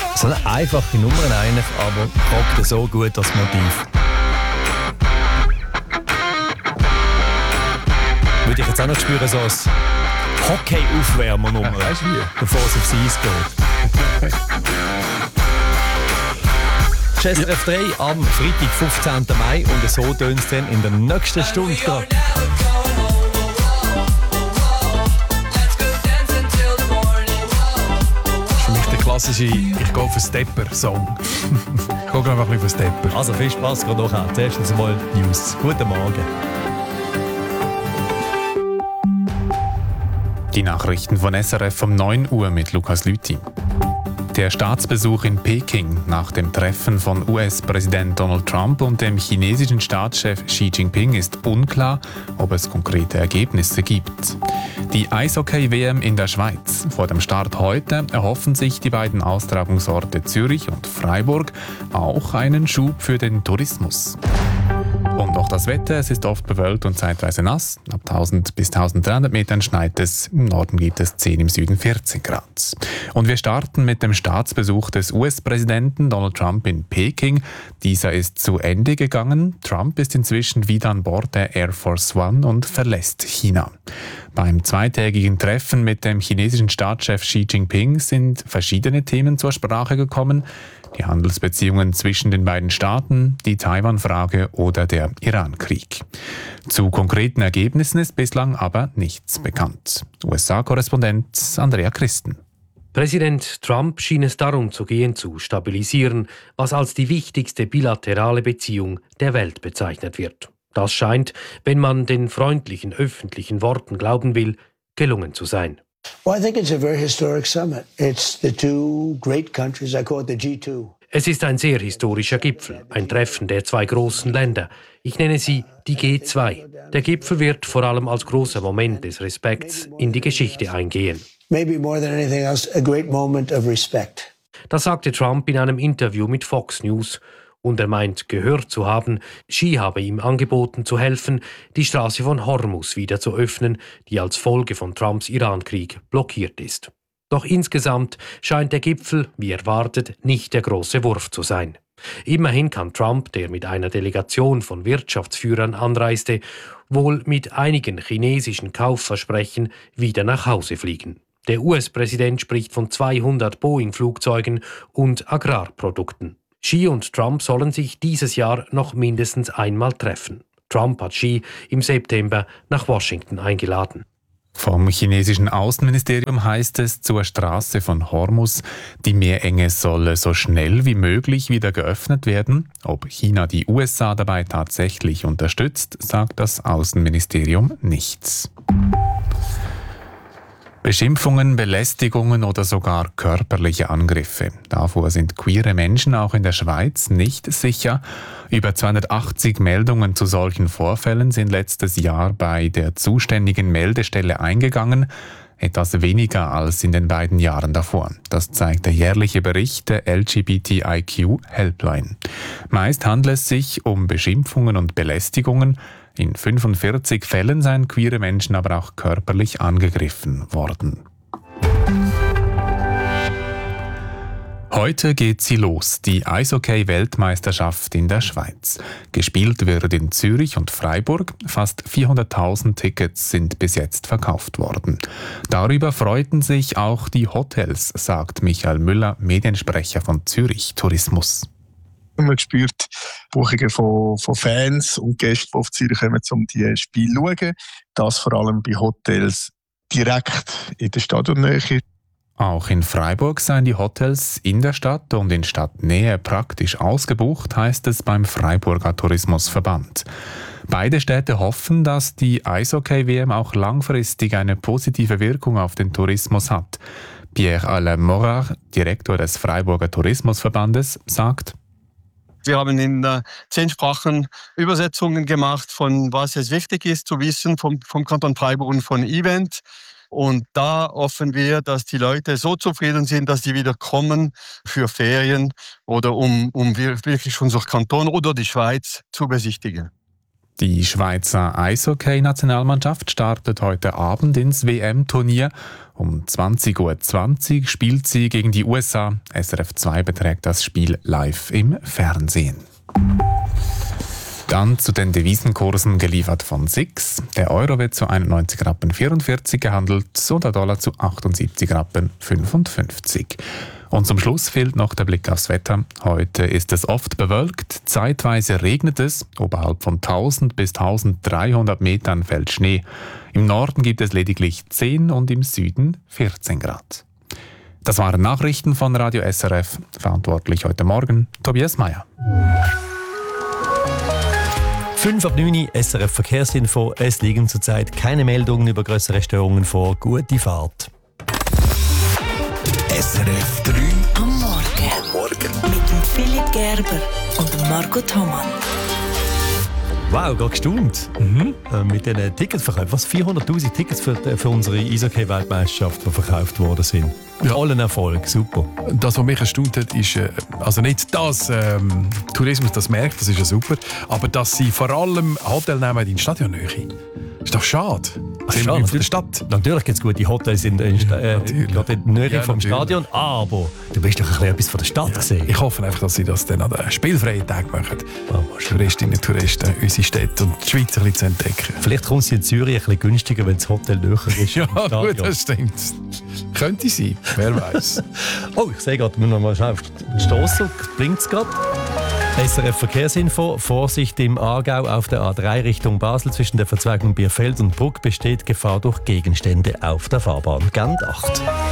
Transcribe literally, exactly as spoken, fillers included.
So eine einfache Nummer eigentlich, aber packt so gut das Motiv. Würde ich jetzt auch noch spüren, so als Hockey-Aufwärmernummer, weißt du wie? bevor es aufs Eis geht. S R F drei am Freitag, fünfzehnten Mai, und so tönt es dann in der nächsten Stunde gerade. Klassische «Ich gehe auf einen Stepper»-Song. Ich gehe einfach auf einen Stepper. Also viel Spaß gerade noch. Zuerst einmal News. Guten Morgen. Die Nachrichten von S R F um neun Uhr mit Lukas Lüthi. Der Staatsbesuch in Peking nach dem Treffen von U S-Präsident Donald Trump und dem chinesischen Staatschef Xi Jinping ist unklar, ob es konkrete Ergebnisse gibt. Die Eishockey-W M in der Schweiz. Vor dem Start heute erhoffen sich die beiden Austragungsorte Zürich und Freiburg auch einen Schub für den Tourismus. Und auch das Wetter, es ist oft bewölkt und zeitweise nass. Ab tausend bis tausenddreihundert Metern schneit es, im Norden gibt es zehn, im Süden vierzehn Grad. Und wir starten mit dem Staatsbesuch des U S-Präsidenten Donald Trump in Peking. Dieser ist zu Ende gegangen. Trump ist inzwischen wieder an Bord der Air Force One und verlässt China. Beim zweitägigen Treffen mit dem chinesischen Staatschef Xi Jinping sind verschiedene Themen zur Sprache gekommen. Die Handelsbeziehungen zwischen den beiden Staaten, die Taiwan-Frage oder der Iran-Krieg. Zu konkreten Ergebnissen ist bislang aber nichts bekannt. U S A-Korrespondent Andrea Christen. Präsident Trump schien es darum zu gehen, zu stabilisieren, was als die wichtigste bilaterale Beziehung der Welt bezeichnet wird. Das scheint, wenn man den freundlichen öffentlichen Worten glauben will, gelungen zu sein. Well, I think it's a very historic summit. It's the two great countries, I call it the G two. Es ist ein sehr historischer Gipfel, ein Treffen der zwei großen Länder. Ich nenne sie die G zwei. Der Gipfel wird vor allem als großer Moment des Respekts in die Geschichte eingehen. Maybe more than anything else, a great moment of respect. Das sagte Trump in einem Interview mit Fox News. Und er meint, gehört zu haben, Xi habe ihm angeboten zu helfen, die Straße von Hormuz wieder zu öffnen, die als Folge von Trumps Iran-Krieg blockiert ist. Doch insgesamt scheint der Gipfel, wie erwartet, nicht der große Wurf zu sein. Immerhin kann Trump, der mit einer Delegation von Wirtschaftsführern anreiste, wohl mit einigen chinesischen Kaufversprechen wieder nach Hause fliegen. Der U S-Präsident spricht von zweihundert Boeing-Flugzeugen und Agrarprodukten. Xi und Trump sollen sich dieses Jahr noch mindestens einmal treffen. Trump hat Xi im September nach Washington eingeladen. Vom chinesischen Außenministerium heißt es zur Straße von Hormuz, die Meerenge solle so schnell wie möglich wieder geöffnet werden. Ob China die U S A dabei tatsächlich unterstützt, sagt das Außenministerium nichts. Beschimpfungen, Belästigungen oder sogar körperliche Angriffe. Davor sind queere Menschen auch in der Schweiz nicht sicher. Über zweihundertachtzig Meldungen zu solchen Vorfällen sind letztes Jahr bei der zuständigen Meldestelle eingegangen. Etwas weniger als in den beiden Jahren davor. Das zeigt der jährliche Bericht der L G B T I Q Helpline. Meist handelt es sich um Beschimpfungen und Belästigungen. In fünfundvierzig Fällen seien queere Menschen aber auch körperlich angegriffen worden. Heute geht sie los, die Eishockey-Weltmeisterschaft in der Schweiz. Gespielt wird in Zürich und Freiburg. Fast vierhunderttausend Tickets sind bis jetzt verkauft worden. Darüber freuten sich auch die Hotels, sagt Michael Müller, Mediensprecher von Zürich Tourismus. Man spürt Buchungen von, von Fans und Gästen, die auf Zürich kommen, um die Spiele zu schauen. Das vor allem bei Hotels direkt in der Stadionnähe. Auch in Freiburg seien die Hotels in der Stadt und in Stadtnähe praktisch ausgebucht, heißt es beim Freiburger Tourismusverband. Beide Städte hoffen, dass die Eishockey-W M auch langfristig eine positive Wirkung auf den Tourismus hat. Pierre-Alain Morar, Direktor des Freiburger Tourismusverbandes, sagt: Wir haben in äh, zehn Sprachen Übersetzungen gemacht, von was es wichtig ist zu wissen vom, vom Kanton Freiburg und von Event. Und da hoffen wir, dass die Leute so zufrieden sind, dass sie wieder kommen für Ferien oder um, um wirklich unser Kanton oder die Schweiz zu besichtigen. Die Schweizer Eishockey-Nationalmannschaft startet heute Abend ins W M-Turnier. Um zwanzig Uhr zwanzig spielt sie gegen die U S A. S R F zwei beträgt das Spiel live im Fernsehen. Dann zu den Devisenkursen geliefert von S I X. Der Euro wird zu einundneunzig Rappen vierundvierzig gehandelt und der Dollar zu achtundsiebzig Rappen fünfundfünfzig. Und zum Schluss fehlt noch der Blick aufs Wetter. Heute ist es oft bewölkt, zeitweise regnet es, oberhalb von tausend bis tausenddreihundert Metern fällt Schnee. Im Norden gibt es lediglich zehn und im Süden vierzehn Grad. Das waren Nachrichten von Radio S R F. Verantwortlich heute Morgen Tobias Meyer. fünf ab neun S R F Verkehrsinfo. Es liegen zurzeit keine Meldungen über grössere Störungen vor. Gute Fahrt. S R F drei am Morgen. Am Morgen. Mit dem Philipp Gerber und dem Marco Thomann. Wow, gerade gestaunt. Mhm. Äh, mit diesen Ticketverkäufen. Was, vierhunderttausend Tickets für, für unsere Eishockey-Weltmeisterschaft, die verkauft worden sind. Ja. Allen Erfolg, super. Das, was mich erstaunt hat, ist, äh, also nicht, dass ähm, Tourismus das merkt, das ist ja super, aber dass sie vor allem Hotel nehmen in Stadionnähe. Ist doch schade. Ach, schade. Der Stadt. Natürlich gibt es gute Hotels in, in, äh, gerade in der Nähe ja, vom natürlich. Stadion, aber du bist doch ein bisschen etwas von der Stadt ja. gesehen. Ich hoffe einfach, dass sie das dann an den spielfreien Tag machen. Oh, Touristinnen und Touristen, unsere Städte und die Schweiz ein bisschen zu entdecken. Vielleicht kommt sie in Zürich ein bisschen günstiger, wenn das Hotel näher ist. Ja, gut, das stimmt. Könnte sein, wer weiß. Oh, ich sehe gerade, wir müssen noch mal schnell auf die Strasse, blinkt es gerade. S R F Verkehrsinfo. Vorsicht im Aargau auf der A drei Richtung Basel zwischen der Verzweigung Bierfeld und Bruck besteht Gefahr durch Gegenstände auf der Fahrbahn. Gern acht.